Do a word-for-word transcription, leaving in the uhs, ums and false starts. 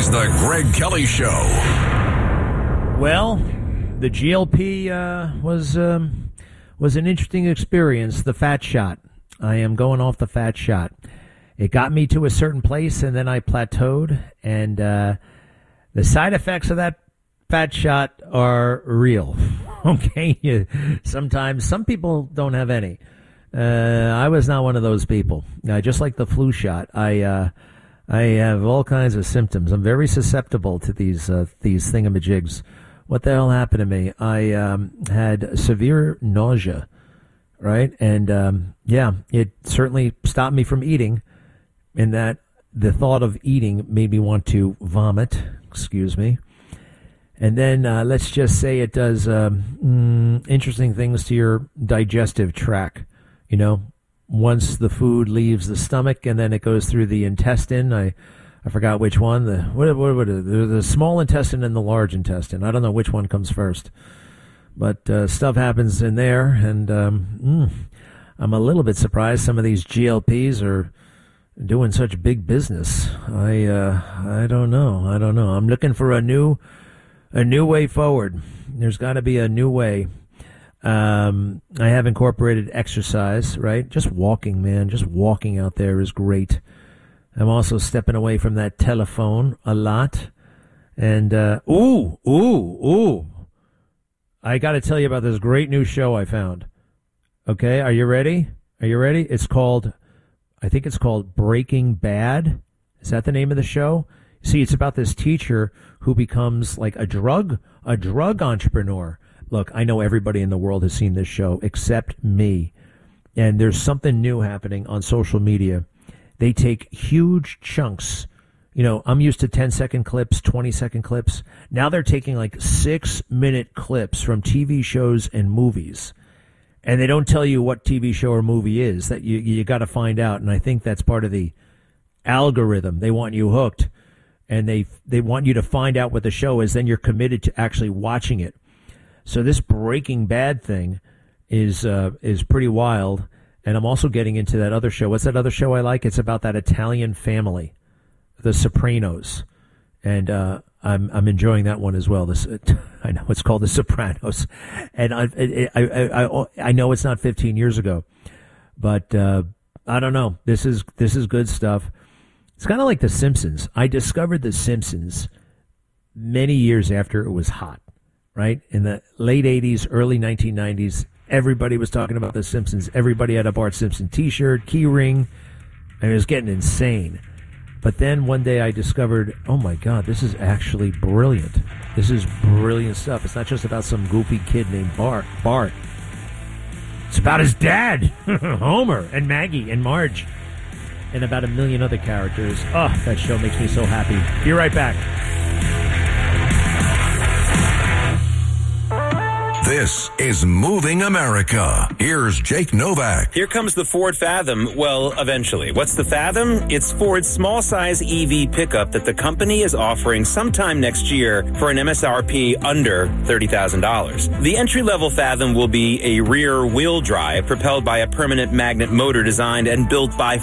is the Greg Kelly Show. Well, the G L P uh, was um, was an interesting experience, the fat shot. I am going off the fat shot. It got me to a certain place, and then I plateaued, and uh, the side effects of that fat shot are real. Okay? Sometimes, some people don't have any. Uh, I was not one of those people. Uh, just like the flu shot, I uh, I have all kinds of symptoms. I'm very susceptible to these uh, these thingamajigs. What the hell happened to me? I um, had severe nausea, right? And um, yeah, it certainly stopped me from eating, in that the thought of eating made me want to vomit. Excuse me. And then uh, let's just say it does um, mm, interesting things to your digestive tract. You know, once the food leaves the stomach and then it goes through the intestine, I, I forgot which one. The what what what the, the small intestine and the large intestine. I don't know which one comes first, but uh, stuff happens in there, and um, mm, I'm a little bit surprised some of these G L Ps are doing such big business. I uh, I don't know. I don't know. I'm looking for a new a new way forward. There's got to be a new way. Um, I have incorporated exercise, right? Just walking, man. Just walking out there is great. I'm also stepping away from that telephone a lot. And, uh, ooh, ooh, ooh. I got to tell you about this great new show I found. Okay, are you ready? Are you ready? It's called, I think it's called Breaking Bad. Is that the name of the show? See, it's about this teacher who becomes like a drug, a drug entrepreneur. Look, I know everybody in the world has seen this show except me. And there's something new happening on social media. They take huge chunks. You know, I'm used to ten-second clips, twenty-second clips. Now they're taking like six-minute clips from T V shows and movies. And they don't tell you what T V show or movie is. That you you got to find out. And I think that's part of the algorithm. They want you hooked. And they they want you to find out what the show is. Then you're committed to actually watching it. So this Breaking Bad thing is uh, is pretty wild, and I'm also getting into that other show. What's that other show I like? It's about that Italian family, The Sopranos, and uh, I'm I'm enjoying that one as well. This I know it's called The Sopranos, and I I I, I, I know it's not fifteen years ago, but uh, I don't know. This is this is good stuff. It's kind of like The Simpsons. I discovered The Simpsons many years after it was hot. Right? In the late eighties, early nineteen nineties, everybody was talking about The Simpsons. Everybody had a Bart Simpson t-shirt, key ring, and it was getting insane. But then one day I discovered, oh my God, this is actually brilliant. This is brilliant stuff. It's not just about some goofy kid named Bart. Bart. It's about his dad, Homer, and Maggie, and Marge, and about a million other characters. Oh, that show makes me so happy. Be right back. This is Moving America. Here's Jake Novak. Here comes the Ford Fathom. Well, eventually. What's the Fathom? It's Ford's small-size E V pickup that the company is offering sometime next year for an M S R P under thirty thousand dollars. The entry-level Fathom will be a rear-wheel drive propelled by a permanent magnet motor designed and built by